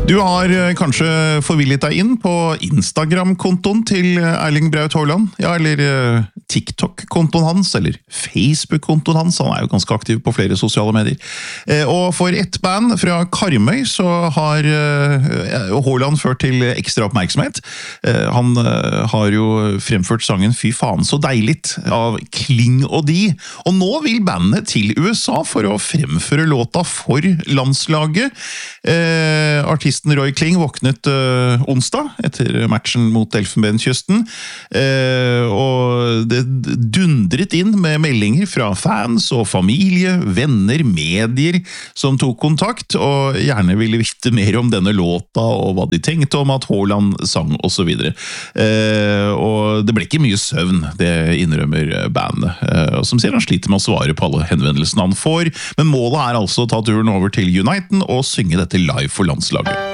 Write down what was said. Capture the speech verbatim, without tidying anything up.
Du har kanskje forvillet deg inn på Instagram-kontoen til Erling Braut Haaland, ja, eller TikTok-kontoen hans, eller Facebook-kontoen hans, han er jo ganske aktiv på flere sosiale medier. Og for ett band fra Karmøy så har Haaland ført til ekstra oppmerksomhet. Han har jo fremført sangen Fy faen så deiligt av Kling og de, og nå vil bandet til U S A for å fremføre låta for landslaget. Eh, artisten Roy Kling våknet uh, onsdag etter matchen mot Elfenbenskysten, uh, og det dundret inn med meldinger fra fans og familie, venner, medier som tok kontakt og gjerne ville vite mer om denne låta og hva de tenkte om at Haaland sang og så videre. Uh, og det ble ikke mye søvn, det innrømmer bandet. Uh, og som sier, han sliter med å svare på alle henvendelsene han får, men målet er altså å ta turen over til Uniten og synge dette live for landslaget.